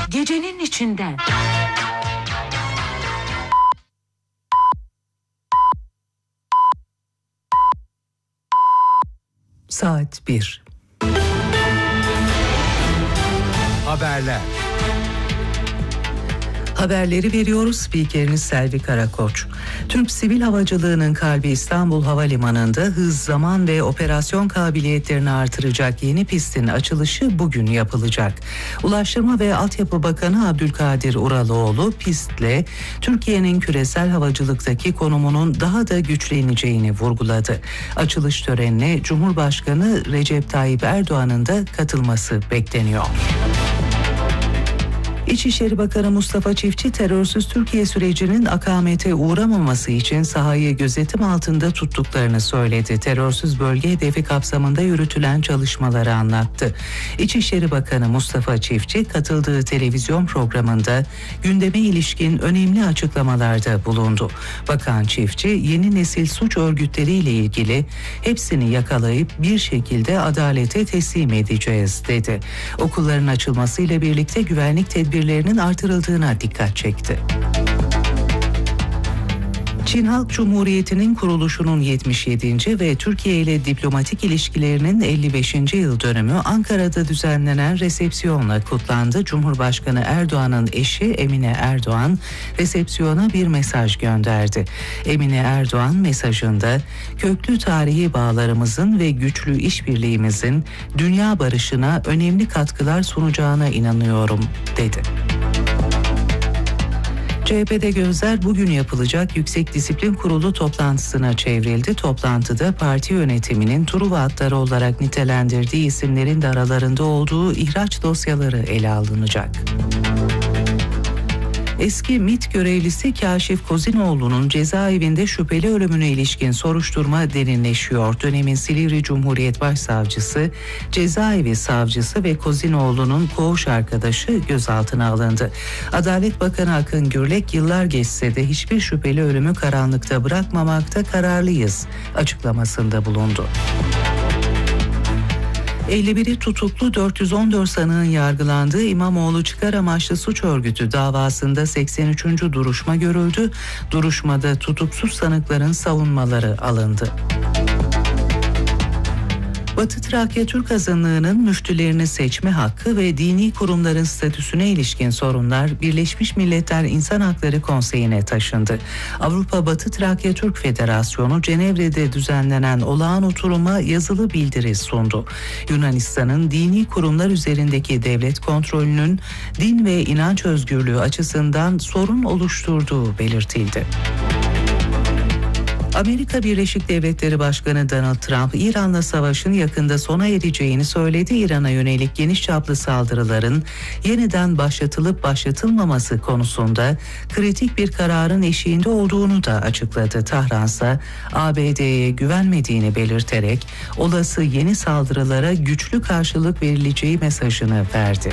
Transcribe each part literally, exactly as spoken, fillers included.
Gecenin içinden. Saat bir. Haberler. Haberleri veriyoruz. Spikeriniz Selvi Karakoç. Türk sivil havacılığının kalbi İstanbul Havalimanı'nda hız, zaman ve operasyon kabiliyetlerini artıracak yeni pistin açılışı bugün yapılacak. Ulaştırma ve Altyapı Bakanı Abdülkadir Uraloğlu pistle Türkiye'nin küresel havacılıktaki konumunun daha da güçleneceğini vurguladı. Açılış törenine Cumhurbaşkanı Recep Tayyip Erdoğan'ın da katılması bekleniyor. İçişleri Bakanı Mustafa Çiftçi, terörsüz Türkiye sürecinin akamete uğramaması için sahayı gözetim altında tuttuklarını söyledi. Terörsüz bölge hedefi kapsamında yürütülen çalışmaları anlattı. İçişleri Bakanı Mustafa Çiftçi katıldığı televizyon programında gündeme ilişkin önemli açıklamalarda bulundu. Bakan Çiftçi, yeni nesil suç örgütleriyle ilgili hepsini yakalayıp bir şekilde adalete teslim edeceğiz dedi. Okulların açılmasıyla birlikte güvenlik tedbirleri artırıldığına dikkat çekti. Çin Halk Cumhuriyeti'nin kuruluşunun yetmiş yedinci ve Türkiye ile diplomatik ilişkilerinin elli beşinci yıl dönümü Ankara'da düzenlenen resepsiyonla kutlandı. Cumhurbaşkanı Erdoğan'ın eşi Emine Erdoğan resepsiyona bir mesaj gönderdi. Emine Erdoğan mesajında köklü tarihi bağlarımızın ve güçlü işbirliğimizin dünya barışına önemli katkılar sunacağına inanıyorum dedi. C H P'de gözler bugün yapılacak Yüksek Disiplin Kurulu toplantısına çevrildi. Toplantıda parti yönetiminin Truva atları olarak nitelendirdiği isimlerin de aralarında olduğu ihraç dosyaları ele alınacak. Eski MİT görevlisi Kaşif Kozinoğlu'nun cezaevinde şüpheli ölümüne ilişkin soruşturma derinleşiyor. Dönemin Silivri Cumhuriyet Başsavcısı, cezaevi savcısı ve Kozinoğlu'nun koğuş arkadaşı gözaltına alındı. Adalet Bakanı Akın Gürlek, yıllar geçse de hiçbir şüpheli ölümü karanlıkta bırakmamakta kararlıyız açıklamasında bulundu. elli biri tutuklu dört yüz on dört sanığın yargılandığı İmamoğlu çıkar amaçlı suç örgütü davasında seksen üçüncü duruşma görüldü. Duruşmada tutuksuz sanıkların savunmaları alındı. Batı Trakya Türk Azınlığı'nın müftülerini seçme hakkı ve dini kurumların statüsüne ilişkin sorunlar Birleşmiş Milletler İnsan Hakları Konseyi'ne taşındı. Avrupa Batı Trakya Türk Federasyonu Cenevre'de düzenlenen olağan oturuma yazılı bildiri sundu. Yunanistan'ın dini kurumlar üzerindeki devlet kontrolünün din ve inanç özgürlüğü açısından sorun oluşturduğu belirtildi. Amerika Birleşik Devletleri Başkanı Donald Trump, İran'la savaşın yakında sona ereceğini söyledi. İran'a yönelik geniş çaplı saldırıların yeniden başlatılıp başlatılmaması konusunda kritik bir kararın eşiğinde olduğunu da açıkladı. Tahransa A B D'ye güvenmediğini belirterek olası yeni saldırılara güçlü karşılık verileceği mesajını verdi.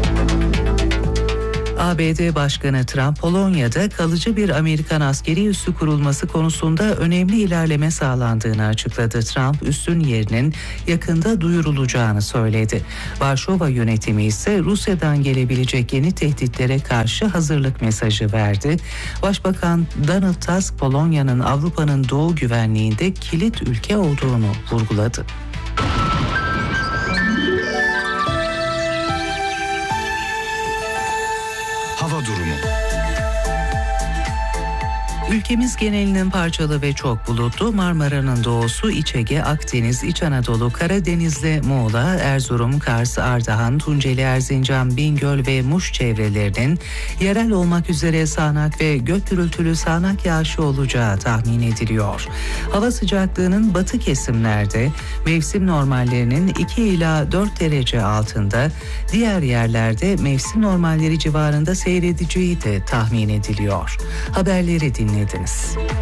A B D Başkanı Trump, Polonya'da kalıcı bir Amerikan askeri üssü kurulması konusunda önemli ilerleme sağlandığını açıkladı. Trump, üssün yerinin yakında duyurulacağını söyledi. Varşova yönetimi ise Rusya'dan gelebilecek yeni tehditlere karşı hazırlık mesajı verdi. Başbakan Donald Tusk, Polonya'nın Avrupa'nın doğu güvenliğinde kilit ülke olduğunu vurguladı. Hava durumu. Ülkemiz genelinin parçalı ve çok bulutlu. Marmara'nın doğusu, İç Ege, Akdeniz, İç Anadolu, Karadeniz'le Muğla, Erzurum, Kars, Ardahan, Tunceli, Erzincan, Bingöl ve Muş çevrelerinin yerel olmak üzere sağanak ve gök gürültülü sağanak yağışı olacağı tahmin ediliyor. Hava sıcaklığının batı kesimlerde mevsim normallerinin iki ila dört derece altında, diğer yerlerde mevsim normalleri civarında seyredeceği de tahmin ediliyor. Haberleri dinlediniz.